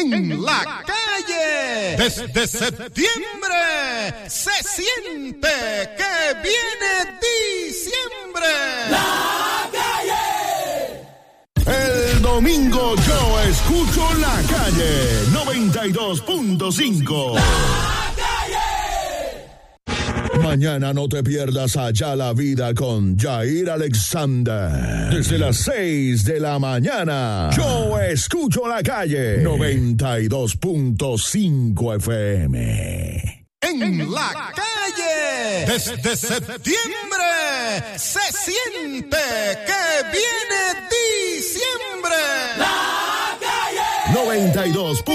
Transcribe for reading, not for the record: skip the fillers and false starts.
en la calle. Desde septiembre se siente que viene diciembre. La calle. El domingo yo escucho la calle 92.5. Mañana no te pierdas Allá la Vida con Jair Alexander. Desde las 6 de la mañana. Yo escucho la calle 92.5 FM. En la calle. Desde septiembre se siente que viene diciembre. La calle. 92.